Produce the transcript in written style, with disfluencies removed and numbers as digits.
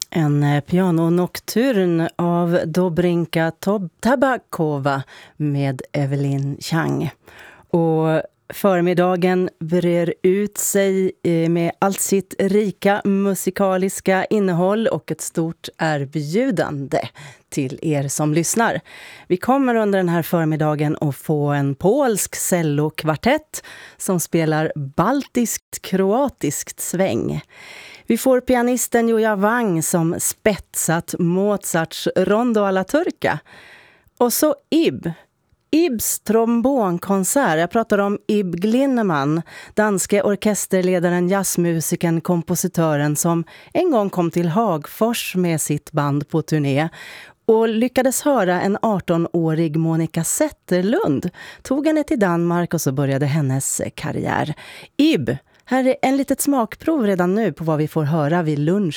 En pianonokturn av Dobrinka Tabakova med Evelyn Chang. Och förmiddagen brer ut sig med allt sitt rika musikaliska innehåll och ett stort erbjudande till er som lyssnar. Vi kommer under den här förmiddagen att få en polsk cellokvartett som spelar baltiskt-kroatiskt sväng. Vi får pianisten Joja Wang som spetsat Mozarts Rondo alla Turca. Och så Ibs trombonkonsert. Jag pratar om Ib Glinneman, danske orkesterledaren, jazzmusikern, kompositören som en gång kom till Hagfors med sitt band på turné och lyckades höra en 18-årig Monica Zetterlund. Tog henne till Danmark och så började hennes karriär. Ib, här är en litet smakprov redan nu på vad vi får höra vid lunch